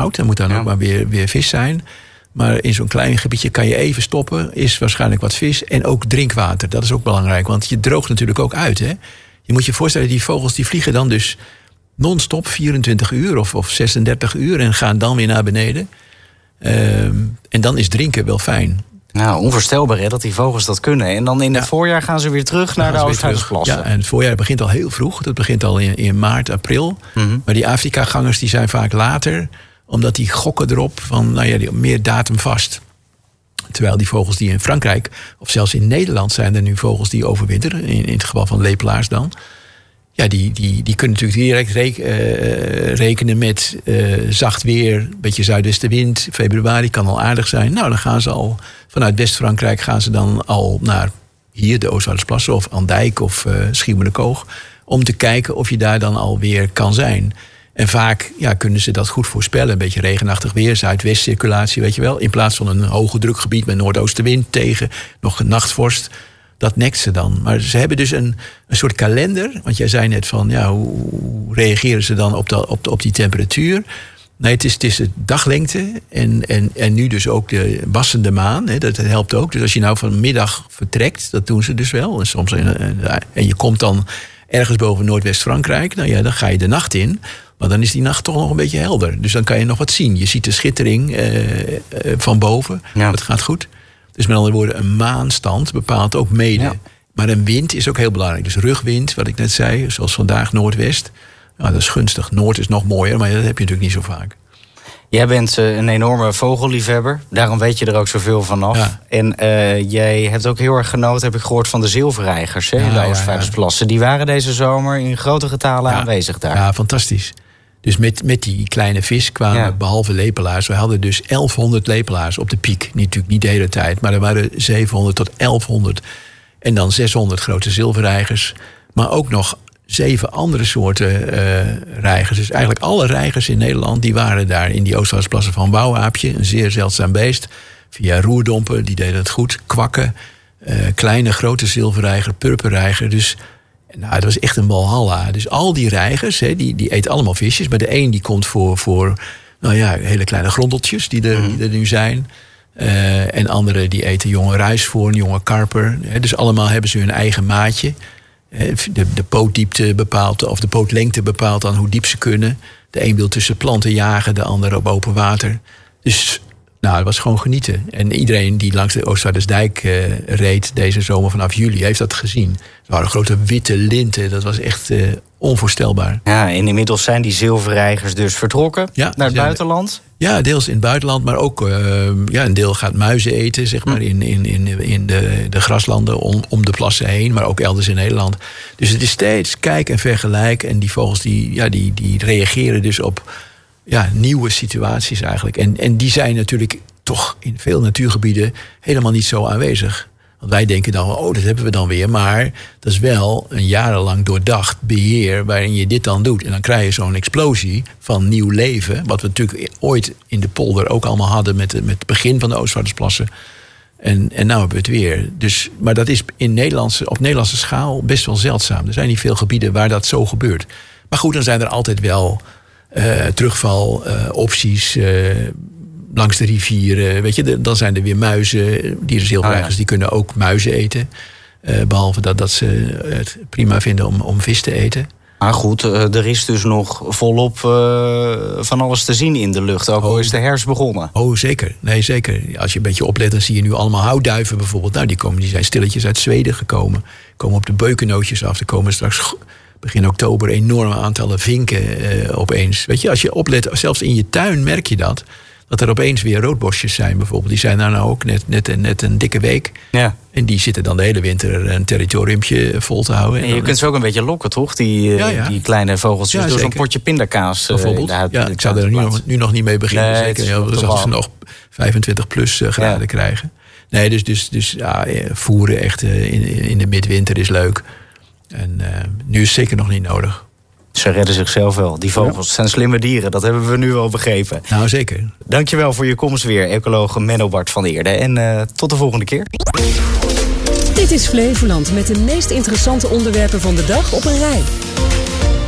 houdt. Er moet dan ook maar weer vis zijn. Maar in zo'n klein gebiedje kan je even stoppen. Is waarschijnlijk wat vis. En ook drinkwater. Dat is ook belangrijk. Want je droogt natuurlijk ook uit. Hè? Je moet je voorstellen, die vogels die vliegen dan dus non-stop 24 uur of 36 uur. En gaan dan weer naar beneden. En dan is drinken wel fijn. Nou, onvoorstelbaar hè, dat die vogels dat kunnen. En dan in het voorjaar gaan ze weer terug naar de Oostvaardersplassen. Ja, en het voorjaar begint al heel vroeg. Dat begint al in maart, april. Mm-hmm. Maar die Afrika-gangers die zijn vaak later, omdat die gokken erop van die meer datum vast. Terwijl die vogels die in Frankrijk, of zelfs in Nederland, zijn er nu vogels die overwinteren. In het geval van lepelaars dan. Ja, die kunnen natuurlijk direct rekenen met zacht weer, een beetje zuidwestenwind. Februari kan al aardig zijn. Nou, dan gaan ze al vanuit West-Frankrijk gaan ze dan al naar hier, de Oostvaardersplassen of Andijk of Schiermonnikoog, om te kijken of je daar dan alweer kan zijn. En vaak kunnen ze dat goed voorspellen. Een beetje regenachtig weer, zuidwestcirculatie, weet je wel. In plaats van een hoge drukgebied met noordoostenwind tegen nog een nachtvorst. Dat nekt ze dan. Maar ze hebben dus een soort kalender. Want jij zei net van, hoe reageren ze dan op die temperatuur? Nee, het is de daglengte. En nu dus ook de wassende maan. Hè, dat helpt ook. Dus als je nou vanmiddag vertrekt, dat doen ze dus wel. En soms en je komt dan ergens boven Noordwest-Frankrijk. Nou ja, dan ga je de nacht in. Maar dan is die nacht toch nog een beetje helder. Dus dan kan je nog wat zien. Je ziet de schittering van boven. Ja. Dat gaat goed. Dus met andere woorden, een maanstand bepaalt ook mede. Ja. Maar een wind is ook heel belangrijk. Dus rugwind, wat ik net zei, zoals vandaag noordwest. Nou, dat is gunstig. Noord is nog mooier, maar dat heb je natuurlijk niet zo vaak. Jij bent een enorme vogelliefhebber. Daarom weet je er ook zoveel vanaf. Ja. En jij hebt ook heel erg genoten, heb ik gehoord, van de zilverreigers in de Oostvaardersplassen. Die waren deze zomer in grote getalen aanwezig daar. Ja, fantastisch. Dus met die kleine vis kwamen, behalve lepelaars, we hadden dus 1100 lepelaars op de piek. Natuurlijk niet de hele tijd, maar er waren 700 tot 1100. En dan 600 grote zilverreigers. Maar ook nog 7 andere soorten reigers. Dus eigenlijk alle reigers in Nederland, die waren daar in die Oostvaardersplassen van Wouwaapje. Een zeer zeldzaam beest. Via roerdompen, die deden het goed. Kwakken, kleine, grote zilverreiger, purperreiger. Dus nou, dat was echt een walhalla. Dus al die reigers, die eten allemaal visjes. Maar de een die komt voor hele kleine grondeltjes die er nu zijn. En andere die eten jonge ruisvoorn, jonge karper. Dus allemaal hebben ze hun eigen maatje. De pootdiepte bepaalt, of de pootlengte bepaalt dan hoe diep ze kunnen. De een wil tussen planten jagen, de ander op open water. Dus nou, het was gewoon genieten. En iedereen die langs de Oostvaardersdijk reed deze zomer vanaf juli heeft dat gezien. Er waren grote witte linten, dat was echt onvoorstelbaar. Ja, en inmiddels zijn die zilverreigers dus vertrokken naar het buitenland? Ja, deels in het buitenland, maar ook een deel gaat muizen eten, zeg maar, in de graslanden om de plassen heen, maar ook elders in Nederland. Dus het is steeds kijk en vergelijk. En die vogels die reageren dus op nieuwe situaties eigenlijk. En die zijn natuurlijk toch in veel natuurgebieden helemaal niet zo aanwezig. Want wij denken dan, dat hebben we dan weer. Maar dat is wel een jarenlang doordacht beheer waarin je dit dan doet. En dan krijg je zo'n explosie van nieuw leven. Wat we natuurlijk ooit in de polder ook allemaal hadden met het begin van de Oostvaardersplassen. En nou hebben we het weer. Dus, maar dat is op Nederlandse schaal best wel zeldzaam. Er zijn niet veel gebieden waar dat zo gebeurt. Maar goed, dan zijn er altijd wel terugvalopties langs de rivieren. Weet je, dan zijn er weer muizen. Dierenzielreigers die kunnen ook muizen eten. Behalve dat ze het prima vinden om vis te eten. Maar goed, er is dus nog volop van alles te zien in de lucht. Ook al is de herfst begonnen. Oh, zeker. Nee, zeker. Als je een beetje oplet, dan zie je nu allemaal houtduiven bijvoorbeeld. Nou, die zijn stilletjes uit Zweden gekomen. Komen op de beukennootjes af. Er komen straks begin oktober enorme aantallen vinken opeens. Weet je, als je oplet, zelfs in je tuin merk je dat er opeens weer roodborstjes zijn bijvoorbeeld. Die zijn daar nou ook net een dikke week. Ja. En die zitten dan de hele winter een territoriumpje vol te houden. En je kunt ze ook een beetje lokken, toch? Die kleine vogeltjes door zo'n potje pindakaas. Bijvoorbeeld. Ik zou er nu nog niet mee beginnen. Nee, zeker als ze nog 25 plus graden krijgen. Nee, dus voeren echt in de midwinter is leuk. En nu is het zeker nog niet nodig. Ze redden zichzelf wel. Die vogels zijn slimme dieren, dat hebben we nu wel begrepen. Nou, zeker. Dankjewel voor je komst weer, ecoloog Menno Bart van Eerde. En tot de volgende keer. Dit is Flevoland met de meest interessante onderwerpen van de dag op een rij.